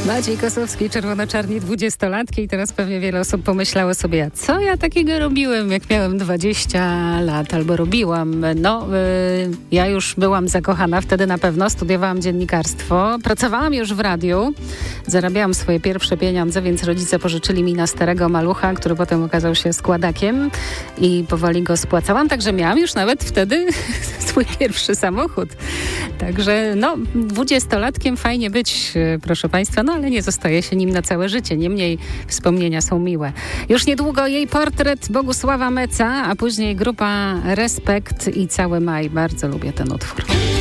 Maciej Kosowski, Czerwono-Czarni, 20-latki i teraz pewnie wiele osób pomyślało sobie, co ja takiego robiłem, jak miałem 20 lat, albo robiłam. Ja już byłam zakochana, wtedy na pewno studiowałam dziennikarstwo, pracowałam już w radiu, zarabiałam swoje pierwsze pieniądze, więc rodzice pożyczyli mi na starego malucha, który potem okazał się składakiem i powoli go spłacałam, także miałam już nawet wtedy swój pierwszy samochód. Także 20-latkiem fajnie być, proszę Państwa, ale nie zostaje się nim na całe życie. Niemniej wspomnienia są miłe. Już niedługo jej portret Bogusława Meca, a później grupa Respekt i Cały Maj. Bardzo lubię ten utwór.